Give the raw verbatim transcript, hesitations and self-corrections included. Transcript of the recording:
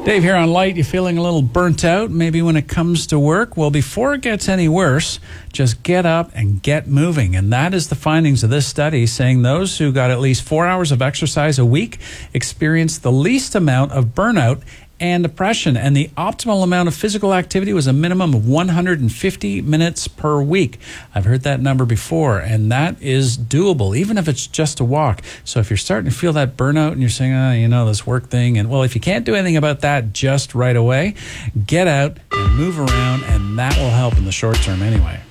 Dave here on Light. You feeling a little burnt out maybe when it comes to work? Well, before it gets any worse, just get up and get moving. And that is the findings of this study, saying those who got at least four hours of exercise a week experienced the least amount of burnout and depression. And the optimal amount of physical activity was a minimum of one hundred fifty minutes per week. I've heard that number before, and that is doable, even if it's just a walk. So if you're starting to feel that burnout and you're saying, oh, you know, this work thing, and well, if you can't do anything about that just right away, get out and move around, and that will help in the short term anyway.